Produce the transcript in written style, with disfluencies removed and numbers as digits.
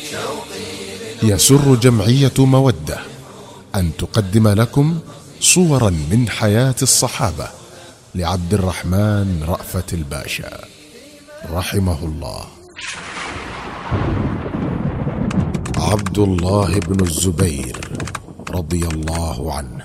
يسر جمعية مودة أن تقدم لكم صورا من حياة الصحابة لعبد الرحمن رأفت الباشا رحمه الله. عبد الله بن الزبير رضي الله عنه